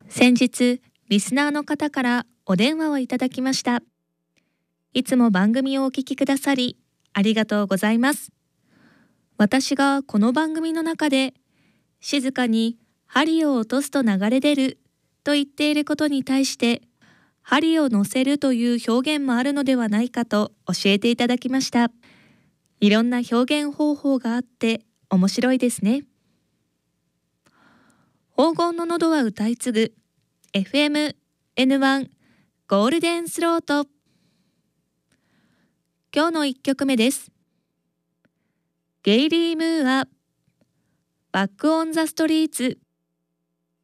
先日、リスナーの方からお電話をいただきました。いつも番組をお聞きくださり、ありがとうございます。私がこの番組の中で、静かに針を落とすと流れ出ると言っていることに対して、針を乗せるという表現もあるのではないかと教えていただきました。いろんな表現方法があって面白いですね。黄金の喉は歌い継ぐ FM N1 ゴールデンスロート。今日の1曲目です。ゲイリー・ムーア、バックオンザストリーツ。